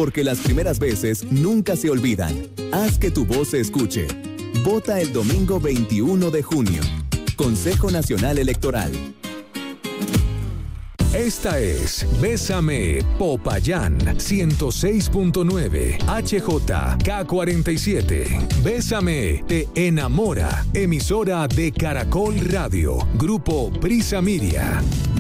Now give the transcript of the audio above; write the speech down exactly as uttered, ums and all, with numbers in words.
porque las primeras veces nunca se olvidan. Haz que tu voz se escuche. Vota el domingo veintiuno de junio. Consejo Nacional Electoral. Esta es Bésame Popayán ciento seis punto nueve H J K cuarenta y siete. Bésame te enamora. Emisora de Caracol Radio. Grupo Prisa Media.